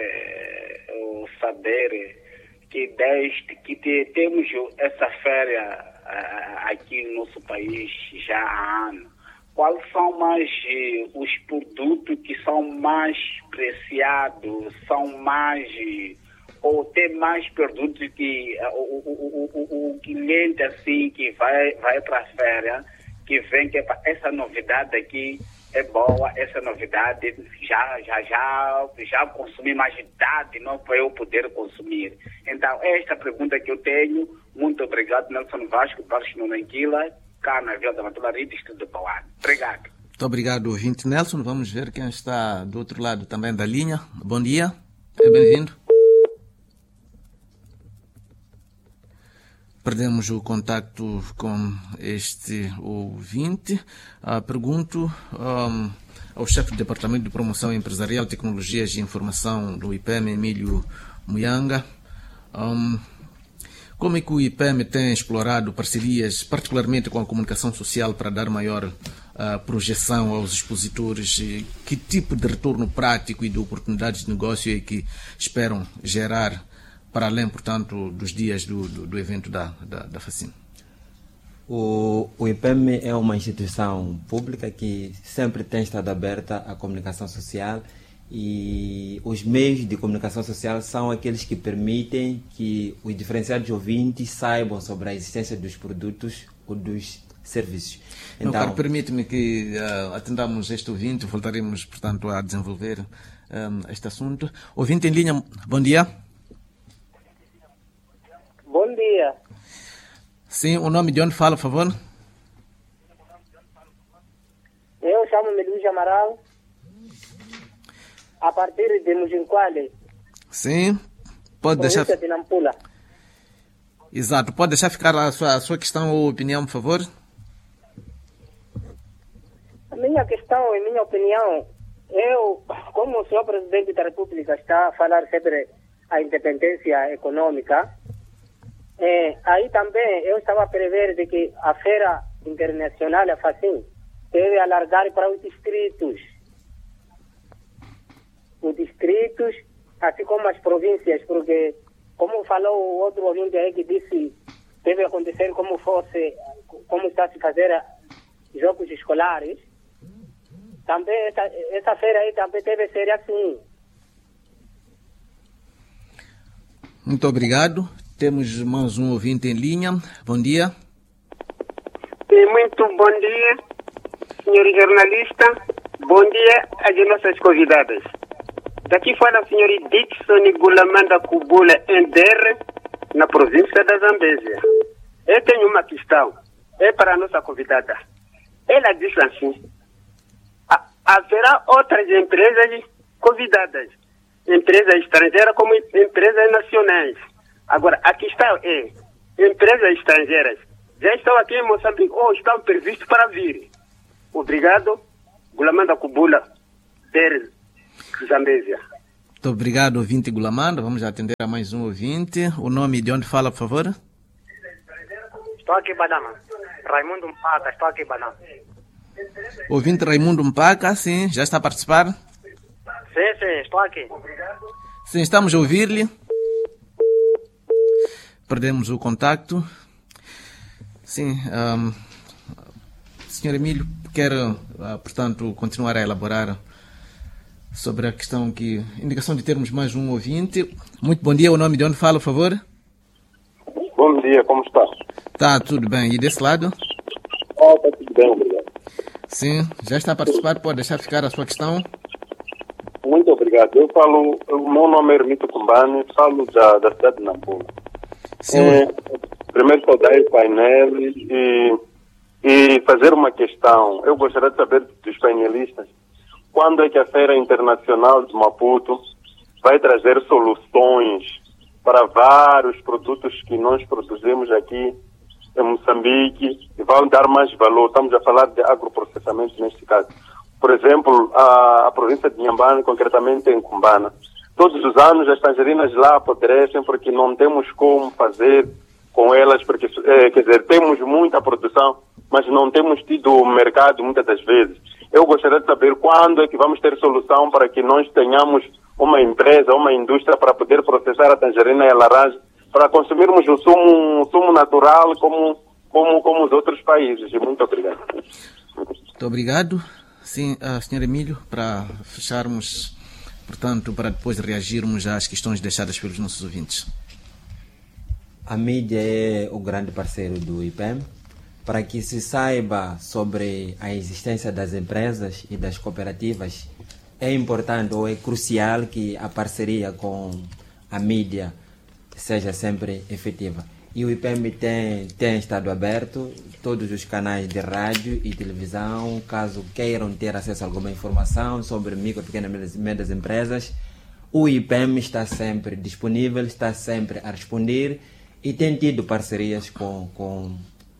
saber que desde que temos essa feira aqui no nosso país já há anos, quais são mais os produtos que são mais preciados, são mais, ou tem mais produtos que o cliente assim que vai para a feira, que vem que essa novidade aqui é boa, essa novidade já consumi mais idade, não para eu poder consumir. Então, esta pergunta que eu tenho, muito obrigado, Nelson Vasco, Barros no Nanquila, cá na Vila da Matulari, distrito de Pauá. Obrigado. Muito obrigado, ouvinte Nelson. Vamos ver quem está do outro lado também da linha. Bom dia, é bem-vindo. Perdemos o contacto com este ouvinte. Pergunto ao chefe do Departamento de Promoção Empresarial, Tecnologias e Informação do IPEM, Emílio Muyanga, como é que o IPEM tem explorado parcerias, particularmente com a comunicação social, para dar maior projeção aos expositores? Que tipo de retorno prático e de oportunidades de negócio é que esperam gerar para além, portanto, dos dias do evento da FACIM? O IPEM é uma instituição pública que sempre tem estado aberta à comunicação social, e os meios de comunicação social são aqueles que permitem que os diferenciados ouvintes saibam sobre a existência dos produtos ou dos serviços. Então, permite-me que atendamos este ouvinte, voltaremos, portanto, a desenvolver este assunto. Ouvinte em linha, bom dia. Bom dia. Sim, o nome de onde fala, por favor? Eu chamo-me Luís Amaral, a partir de Mujinquale. Sim, pode deixar... de Nampula. Exato, pode deixar ficar a sua questão ou opinião, por favor? A minha questão e minha opinião, eu, como o senhor Presidente da República está a falar sobre a independência econômica, aí também eu estava a prever de que a Feira Internacional, a FACIM, deve alargar para os distritos. Os distritos, assim como as províncias, porque, como falou o outro ouvinte aí que disse, deve acontecer como está a se fazer jogos escolares, também essa feira aí também deve ser assim. Muito obrigado. Temos mais um ouvinte em linha. Bom dia. Sim, muito bom dia, senhor jornalista. Bom dia às nossas convidadas. Daqui fala o senhor Dixon Gulamanda Kubula Ender, na província da Zambésia. Eu tenho uma questão, é para a nossa convidada. Ela disse assim, haverá outras empresas convidadas. empresas estrangeiras como empresas nacionais. Agora, a questão é, empresas estrangeiras já estão aqui em Moçambique ou estão previstas para vir. Obrigado. Gulamanda Kubula, der Zambésia. Muito obrigado, ouvinte Gulamanda. Vamos atender a mais um ouvinte. O nome de onde fala, por favor? Estou aqui, Badama. Raimundo Mpaka, estou aqui, Badama. Ouvinte Raimundo Mpaka, sim, já está a participar? Sim, estou aqui. Sim, estamos a ouvir-lhe. Perdemos o contacto. Sim, Sr. Emílio, quer, portanto, continuar a elaborar sobre a questão que... Indicação de termos mais um ouvinte. Muito bom dia, o nome de onde fala, por favor? Bom dia, como está? Tá, tudo bem. E desse lado? Está tudo bem, obrigado. Sim, já está a participar, pode deixar ficar a sua questão. Muito obrigado. O meu nome é Hermito Kumbani, falo da cidade de Nampula. Sim. Primeiro saudar o painel e fazer uma questão. Eu gostaria de saber dos painelistas quando é que a Feira Internacional de Maputo vai trazer soluções para vários produtos que nós produzimos aqui em Moçambique e vão dar mais valor. Estamos a falar de agroprocessamento neste caso. Por exemplo, a província de Inhambane, concretamente em Cumbana. Todos os anos as tangerinas lá apodrecem porque não temos como fazer com elas, porque, quer dizer, temos muita produção, mas não temos tido mercado muitas das vezes. Eu gostaria de saber quando é que vamos ter solução para que nós tenhamos uma empresa, uma indústria para poder processar a tangerina e a laranja, para consumirmos o sumo natural como os outros países. Muito obrigado. Muito obrigado. Sim, Sr. Emílio, para fecharmos, portanto, para depois reagirmos às questões deixadas pelos nossos ouvintes. A mídia é o grande parceiro do IPEM. Para que se saiba sobre a existência das empresas e das cooperativas, é importante ou é crucial que a parceria com a mídia seja sempre efetiva. E o IPEM tem estado aberto, todos os canais de rádio e televisão, caso queiram ter acesso a alguma informação sobre micro, pequenas e médias empresas, o IPEM está sempre disponível, está sempre a responder e tem tido parcerias com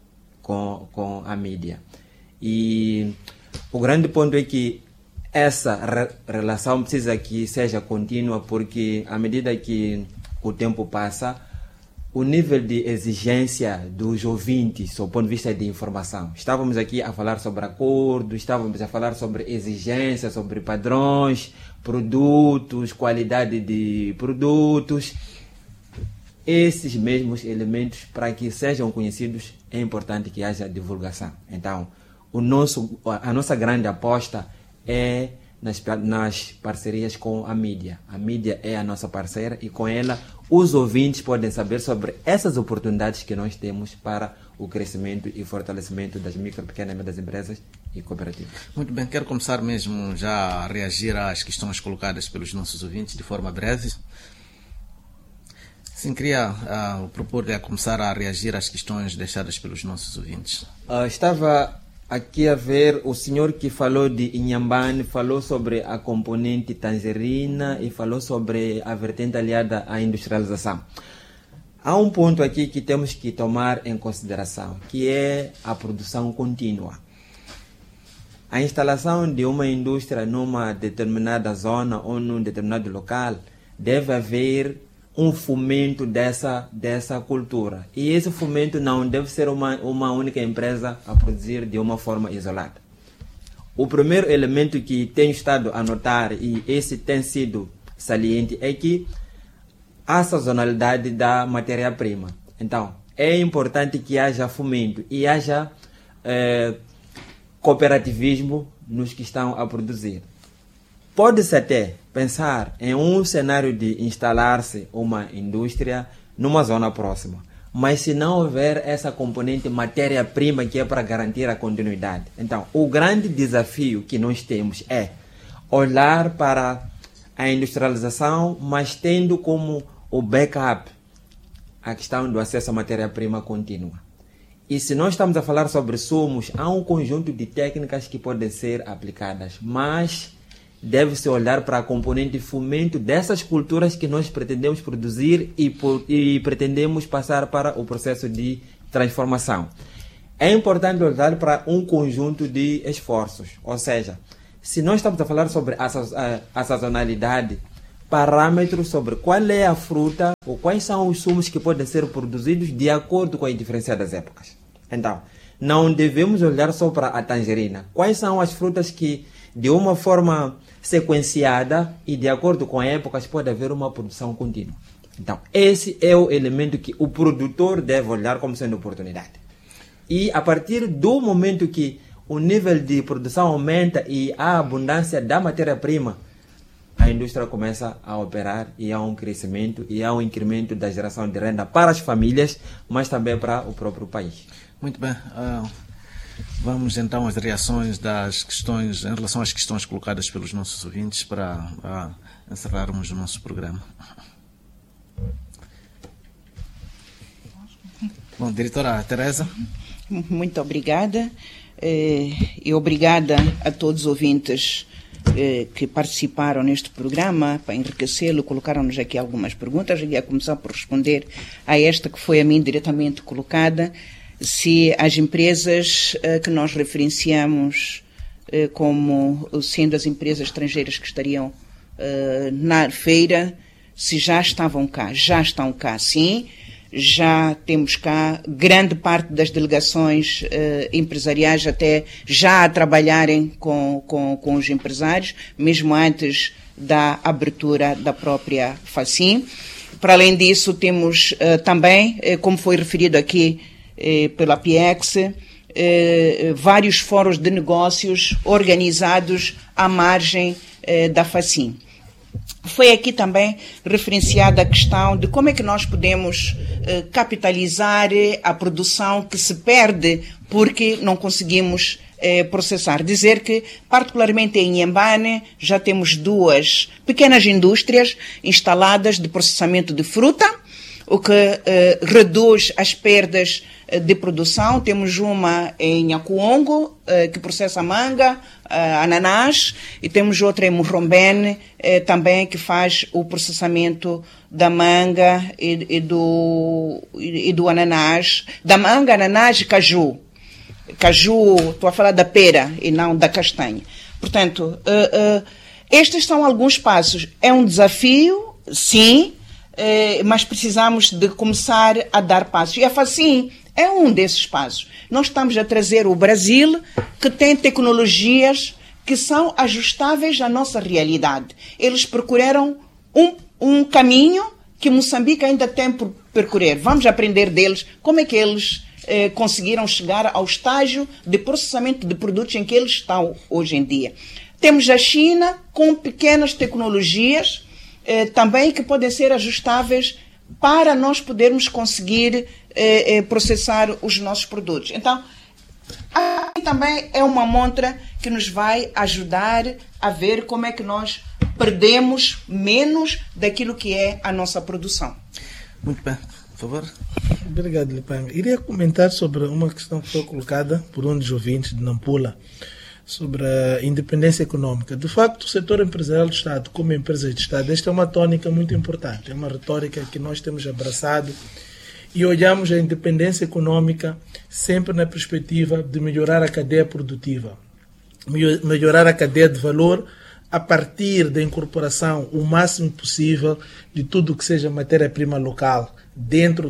a mídia. E o grande ponto é que essa relação precisa que seja contínua, porque à medida que o tempo passa, o nível de exigência dos ouvintes, do ponto de vista de informação. Estávamos aqui a falar sobre acordos, estávamos a falar sobre exigências, sobre padrões, produtos, qualidade de produtos. Esses mesmos elementos, para que sejam conhecidos, é importante que haja divulgação. Então, a nossa grande aposta é nas parcerias com a mídia. A mídia é a nossa parceira e com ela os ouvintes podem saber sobre essas oportunidades que nós temos para o crescimento e fortalecimento das micro, pequenas e médias empresas e cooperativas. Muito bem, quero começar mesmo já a reagir às questões colocadas pelos nossos ouvintes de forma breve. Sim, queria propor-lhe a começar a reagir às questões deixadas pelos nossos ouvintes. Estava aqui a ver o senhor que falou de Inhambane, falou sobre a componente tangerina e falou sobre a vertente aliada à industrialização. Há um ponto aqui que temos que tomar em consideração, que é a produção contínua. A instalação de uma indústria numa determinada zona ou num determinado local deve haver um fomento dessa cultura. E esse fomento não deve ser uma única empresa a produzir de uma forma isolada. O primeiro elemento que tenho estado a notar, e esse tem sido saliente, é que a sazonalidade da matéria-prima. Então, é importante que haja fomento e haja cooperativismo nos que estão a produzir. Pode-se até pensar em um cenário de instalar-se uma indústria numa zona próxima, mas se não houver essa componente matéria-prima que é para garantir a continuidade. Então, o grande desafio que nós temos é olhar para a industrialização, mas tendo como o backup a questão do acesso à matéria-prima contínua. E se nós estamos a falar sobre sumos, há um conjunto de técnicas que podem ser aplicadas, mas deve-se olhar para a componente de fomento dessas culturas que nós pretendemos produzir e pretendemos passar para o processo de transformação. É importante olhar para um conjunto de esforços, ou seja, se nós estamos a falar sobre a sazonalidade, parâmetros sobre qual é a fruta ou quais são os sumos que podem ser produzidos de acordo com a diferença das épocas. Então, não devemos olhar só para a tangerina. Quais são as frutas que, de uma forma sequenciada e de acordo com épocas, pode haver uma produção contínua. Então, esse é o elemento que o produtor deve olhar como sendo oportunidade. E a partir do momento que o nível de produção aumenta e a abundância da matéria-prima, a indústria começa a operar e há um crescimento e há um incremento da geração de renda para as famílias, mas também para o próprio país. Muito bem. Vamos então às reações das questões, em relação às questões colocadas pelos nossos ouvintes para encerrarmos o nosso programa. Bom, diretora Teresa. Muito obrigada. E obrigada a todos os ouvintes que participaram neste programa para enriquecê-lo. Colocaram-nos aqui algumas perguntas. Eu ia começar por responder a esta que foi a mim diretamente colocada. Se as empresas que nós referenciamos como sendo as empresas estrangeiras que estariam na feira, se já estavam cá. Já estão cá, sim. Já temos cá grande parte das delegações empresariais até já a trabalharem com os empresários, mesmo antes da abertura da própria FACIM. Para além disso, temos também, como foi referido aqui pela PIEX, vários fóruns de negócios organizados à margem da FACIM. Foi aqui também referenciada a questão de como é que nós podemos capitalizar a produção que se perde porque não conseguimos processar. Dizer que, particularmente em Inhambane, já temos 2 pequenas indústrias instaladas de processamento de fruta, o que reduz as perdas de produção. Temos uma em Nhacuongo, que processa manga, ananás, e temos outra em Murrombene, também que faz o processamento da manga e do ananás, da manga, ananás e caju. Caju, estou a falar da pera e não da castanha. Portanto, estes são alguns passos. É um desafio, sim, mas precisamos de começar a dar passos. E a FACIM é um desses passos. Nós estamos a trazer o Brasil, que tem tecnologias que são ajustáveis à nossa realidade. Eles percorreram um caminho que Moçambique ainda tem por percorrer. Vamos aprender deles como é que eles conseguiram chegar ao estágio de processamento de produtos em que eles estão hoje em dia. Temos a China com pequenas tecnologias também que podem ser ajustáveis para nós podermos conseguir processar os nossos produtos. Então, aqui também é uma montra que nos vai ajudar a ver como é que nós perdemos menos daquilo que é a nossa produção. Muito bem, por favor. Obrigado, Lipanga. Iria comentar sobre uma questão que foi colocada por um dos ouvintes de Nampula, sobre a independência econômica. De facto, o setor empresarial do Estado, como empresa de Estado, esta é uma tônica muito importante, é uma retórica que nós temos abraçado e olhamos a independência econômica sempre na perspectiva de melhorar a cadeia produtiva, melhorar a cadeia de valor a partir da incorporação o máximo possível de tudo que seja matéria-prima local dentro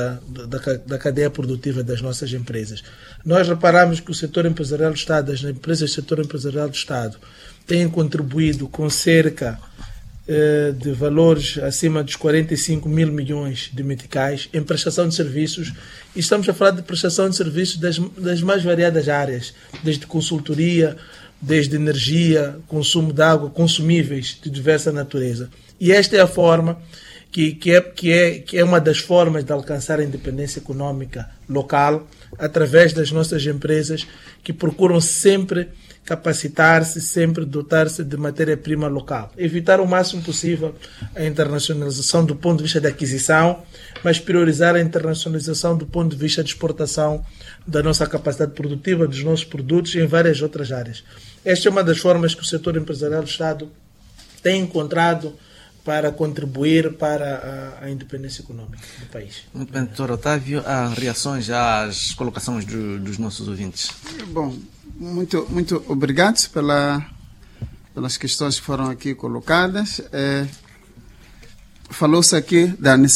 da cadeia produtiva das nossas empresas. Nós reparamos que o setor empresarial do Estado, as empresas do setor empresarial do Estado, têm contribuído com cerca de valores acima dos 45 mil milhões de meticais em prestação de serviços, e estamos a falar de prestação de serviços das mais variadas áreas, desde consultoria, desde energia, consumo de água, consumíveis de diversa natureza. E esta é a forma que é uma das formas de alcançar a independência econômica local, através das nossas empresas que procuram sempre capacitar-se, sempre dotar-se de matéria-prima local. Evitar o máximo possível a internacionalização do ponto de vista de aquisição, mas priorizar a internacionalização do ponto de vista de exportação da nossa capacidade produtiva, dos nossos produtos e em várias outras áreas. Esta é uma das formas que o setor empresarial do Estado tem encontrado para contribuir para a independência econômica do país. Muito bem, Dr. Otávio. Há reações às colocações dos nossos ouvintes? Bom, muito obrigado pelas questões que foram aqui colocadas. Falou-se aqui da necessidade